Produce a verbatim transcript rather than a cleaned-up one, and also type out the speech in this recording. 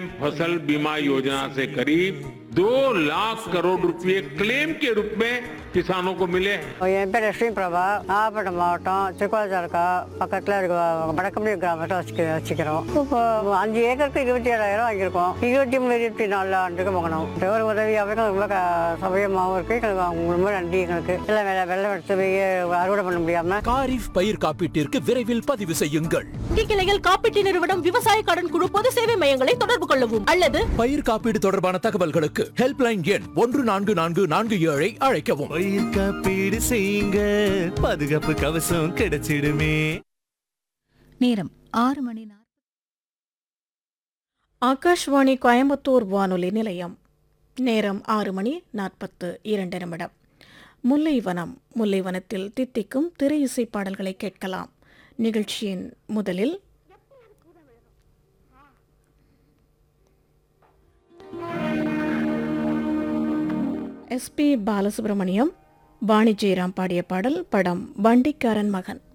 फसल बीमा योजना से करीब दो लाख करोड़ रुपए क्लेम के रूप में किसानों को मिले हैं। என் பேர் லட்சுமி பிரபா, நாகப்பட்டினம் மாவட்டம் திருக்கோளத்தாலுக்கா பக்கத்தில் இருக்க வடக்கம்பி கிராமத்தை வச்சுக்க வச்சுக்கிறோம். இப்போ அஞ்சு ஏக்கருக்கு இருபத்தி ஏழாயிரம் வாங்கியிருக்கோம். இருபத்தி மூணு இருபத்தி நாலு ஆண்டுக்கு வாங்கணும். ஒரு உதவியாகவும் ரொம்ப சௌகரியமாகவும் இருக்கு. எங்களுக்கு அவங்க ரொம்ப நன்றி. எங்களுக்கு எல்லாம் வெள்ள வெள்ளம் எடுத்து போய் அறுவடை பண்ண முடியாம காரிஃப் பயிர் காப்பீட்டிற்கு விரைவில் பதிவு செய்யுங்கள். கிளைகள் காப்பீட்டு நிறுவனம் விவசாய கடன் குழு பொது சேவை மையங்களை தொடர்பு கொள்ளவும் அல்லது பயிர் காப்பீடு தொடர்பான தகவல்களுக்கு ஹெல்ப்லைன் எண் ஒன்று நான்கு நான்கு நான்கு ஏழை அழைக்கவும். பயிர் காப்பீடு செய்யுங்க, பாதுகாப்பு கவசம் கிடைச்சிடுமே. நேரம் ஆறு மணி நாற்பது. ஆகாஷ்வாணி கோயம்புத்தூர் வானொலி நிலையம். நேரம் ஆறு மணி நாற்பத்து இரண்டு நிமிடம். முல்லைவனம். முல்லைவனத்தில் தித்திக்கும் திரை இசை பாடல்களை கேட்கலாம். நிகழ்ச்சியின் முதலில் எஸ் பி பாலசுப்ரமணியம், வாணி ஜெயராம் பாடிய பாடல். படம் வண்டிக்காரன் மகன்.